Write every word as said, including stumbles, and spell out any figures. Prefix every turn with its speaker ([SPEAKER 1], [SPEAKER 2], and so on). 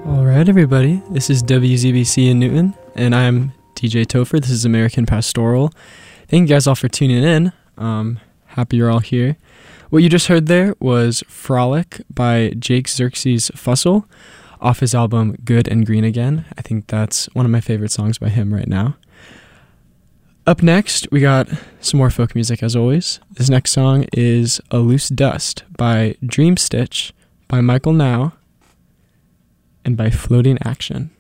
[SPEAKER 1] All right, everybody. This is W Z B C in Newton, and I'm D J Topher. This is American Pastoral. Thank you guys all for tuning in. Um, happy you're all here. What you just heard there was Frolic by Jake Xerxes Fussell off his album Good and Green Again. I think that's one of my favorite songs by him right now. Up next, we got some more folk music as always. This next song is A Loose Dust by Dream Stitch, by Michael Now, and by Floating Action.